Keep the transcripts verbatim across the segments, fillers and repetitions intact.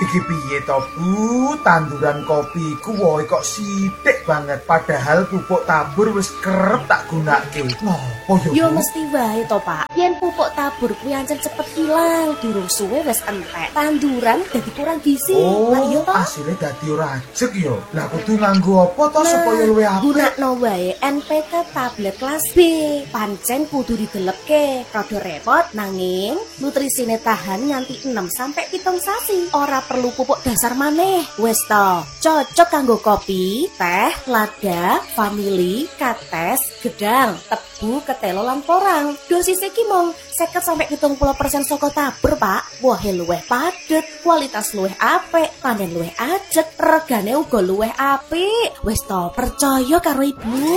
Iki piye to, Bu? Tanduran kopi ku woe kok sithik banget padahal pupuk tabur wis kerep tak gunake. Ngopo yo? Yo mesti wae to, Pak. Yen pupuk tabur kuwi ancen cepet hilang, durung suwe wis entek. Tanduran dadi kurang gizi. Oh, lah iya to. Asile dadi ora ajeg yo. Lah kudu nganggo apa to nah, supaya luwih apik? Gunakno wae N P K tablet kelas B. Pancen kudu didelepke. Rada repot nanging nutrisine tahan nganti enam sampai pitung sasi. Ora perlu pupuk dasar maneh. Wes to, cocok kanggo kopi, teh, lada, vanili, kates, gedang, tebu, ketelo lan porang. Dosis iki mung seket sampai pitung puluh persen saka tabur, Pak. Wohe luwih padet, kualitas luwih apik, panen luwih ajeg, regane uga luwih apik. Wes to, percaya karo Ibu.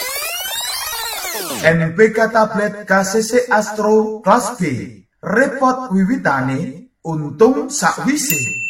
N P K tablet K C C Astro kelas B. Repot wiwitane, untung sakwise.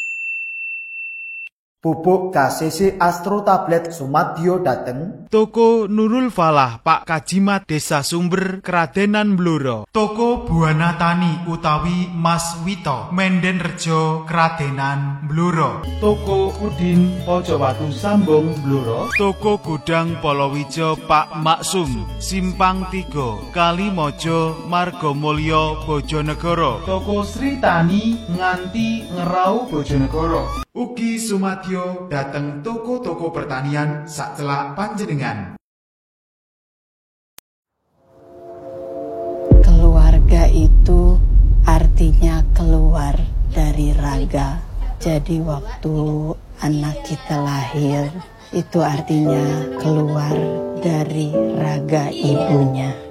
Pupuk K C C Astro tablet Sumadyo dateng Toko Nurul Falah Pak Kajimat Desa Sumber Kradenan Blora. Toko Buana Tani utawi Mas Wito Menden Rejo Kradenan Blora. Toko Udin Pojowatu Sambung Blora. Toko Gudang Polowijo Pak Maksum Simpang tiga Kalimojo Margomulyo Bojonegoro. Toko Sri Tani nganti Ngerau Bojonegoro. Ugi Sumadyo dateng toko-toko pertanian sak celak panjenengan. Keluarga itu artinya keluar dari raga. Jadi waktu anak kita lahir, itu artinya keluar dari raga ibunya.